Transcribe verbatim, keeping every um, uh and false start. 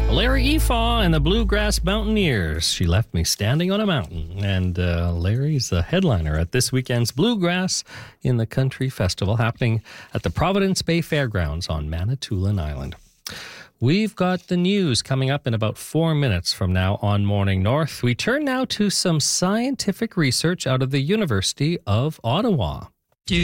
Larry Efaw and the Bluegrass Mountaineers. She left me standing on a mountain. And uh, Larry's a headliner at this weekend's Bluegrass in the Country Festival happening at the Providence Bay Fairgrounds on Manitoulin Island. We've got the news coming up in about four minutes from now on Morning North. We turn now to some scientific research out of the University of Ottawa.